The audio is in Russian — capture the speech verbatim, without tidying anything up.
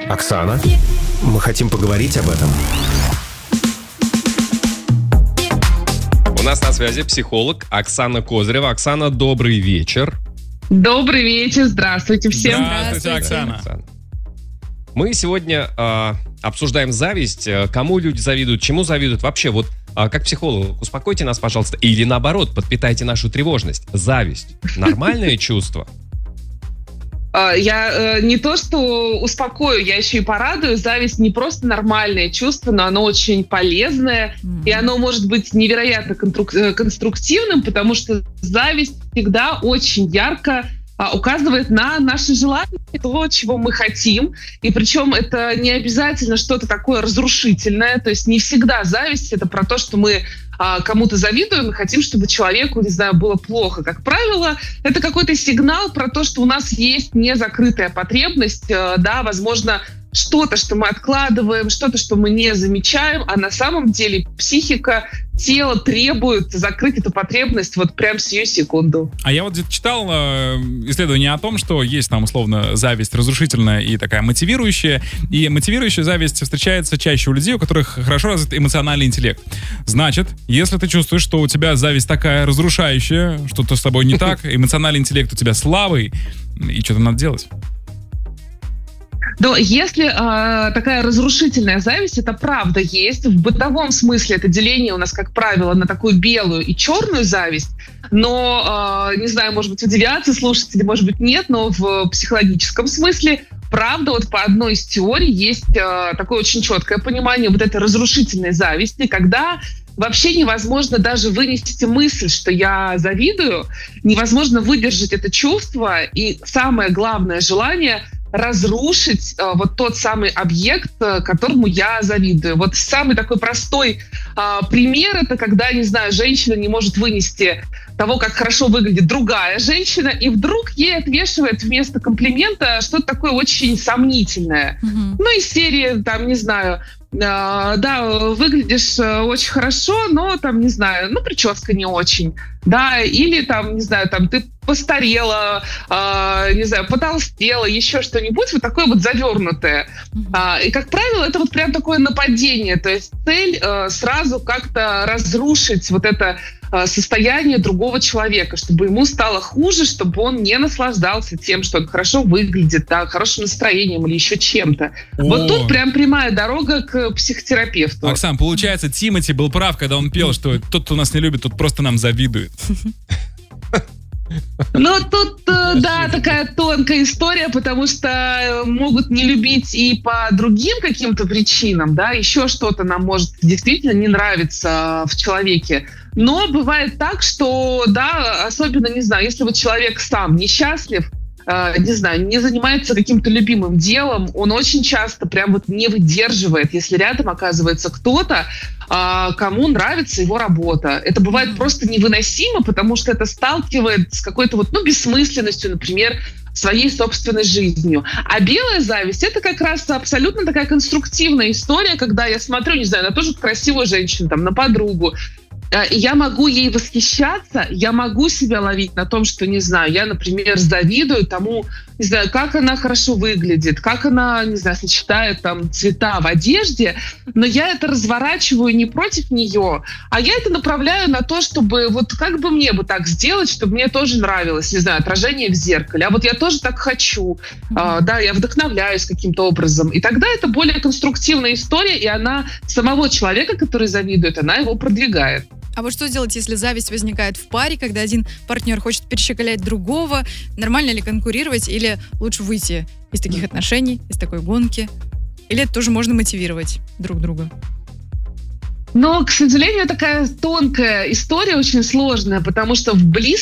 Оксана, мы хотим поговорить об этом. У нас на связи психолог Оксана Козырева. Оксана, добрый вечер. Добрый вечер, здравствуйте всем. Здравствуйте, Оксана. Оксана. Мы сегодня э, обсуждаем зависть. Кому люди завидуют, чему завидуют. Вообще, вот э, как психолог, успокойте нас, пожалуйста. Или наоборот, подпитайте нашу тревожность. Зависть. Нормальное чувство? Я э, не то что успокою, я еще и порадую. Зависть не просто нормальное чувство, но оно очень полезное. Mm-hmm. И оно может быть невероятно конструктивным, потому что зависть всегда очень ярко а, указывает на наши желания, то, чего мы хотим. И причем это не обязательно что-то такое разрушительное. То есть не всегда зависть — это про то, что мы а, кому-то завидуем и хотим, чтобы человеку, не знаю, было плохо. Как правило, это какой-то сигнал про то, что у нас есть незакрытая потребность, да, возможно, что-то, что мы откладываем, что-то, что мы не замечаем, а на самом деле психика, тело требует закрыть эту потребность вот прям сию секунду. А я вот где-то читал э, исследование о том, что есть там условно зависть разрушительная и такая мотивирующая, и мотивирующая зависть встречается чаще у людей, у которых хорошо развит эмоциональный интеллект. Значит, если ты чувствуешь, что у тебя зависть такая разрушающая, что-то с тобой не так, эмоциональный интеллект у тебя слабый, и что-то надо делать. Но если э, такая разрушительная зависть, это правда есть. В бытовом смысле это деление у нас, как правило, на такую белую и черную зависть. Но, э, не знаю, может быть, удивятся слушатели, может быть, нет, но в психологическом смысле, правда, вот по одной из теорий есть э, такое очень четкое понимание вот этой разрушительной зависти, когда вообще невозможно даже вынести мысль, что я завидую, невозможно выдержать это чувство, и самое главное желание — разрушить э, вот тот самый объект, э, которому я завидую. Вот самый такой простой э, пример — это когда, не знаю, женщина не может вынести того, как хорошо выглядит другая женщина, и вдруг ей отвешивает вместо комплимента что-то такое очень сомнительное. Mm-hmm. Ну, из серии, там, не знаю, э, да, выглядишь э, очень хорошо, но, там, не знаю, ну, прическа не очень, да, или, там, не знаю, там, ты постарела, э, не знаю, потолстела, еще что-нибудь, вот такое вот завернутое. Mm-hmm. А, и, как правило, это вот прям такое нападение, то есть цель э, сразу как-то разрушить вот это э, состояние другого человека, чтобы ему стало хуже, чтобы он не наслаждался тем, что он хорошо выглядит, да, хорошим настроением или еще чем-то. О. Вот тут прям прямая дорога к психотерапевту. Оксан, получается, Тимати был прав, когда он пел, что тот, кто нас не любит, тот просто нам завидует. Ну, тут, да, такая тонкая история, потому что могут не любить и по другим каким-то причинам, да, еще что-то нам может действительно не нравиться в человеке. Но бывает так, что, да, особенно, не знаю, если вот человек сам несчастлив, не знаю, не занимается каким-то любимым делом, он очень часто прям вот не выдерживает, если рядом оказывается кто-то, кому нравится его работа. Это бывает просто невыносимо, потому что это сталкивает с какой-то вот, ну, бессмысленностью, например, своей собственной жизнью. А белая зависть — это как раз абсолютно такая конструктивная история, когда я смотрю, не знаю, на ту же красивую женщину, там, на подругу, и я могу ей восхищаться, я могу себя ловить на том, что, не знаю, я, например, завидую тому, не знаю, как она хорошо выглядит, как она, не знаю, сочетает там цвета в одежде, но я это разворачиваю не против нее, а я это направляю на то, чтобы вот как бы мне бы так сделать, чтобы мне тоже нравилось, не знаю, отражение в зеркале, а вот я тоже так хочу, mm-hmm. а, да, я вдохновляюсь каким-то образом, и тогда это более конструктивная история, и она самого человека, который завидует, она его продвигает. А вот что делать, если зависть возникает в паре, когда один партнер хочет перещеголять другого? Нормально ли конкурировать или лучше выйти из таких отношений, из такой гонки? Или это тоже можно мотивировать друг друга? Но, к сожалению, такая тонкая история, очень сложная, потому что в близких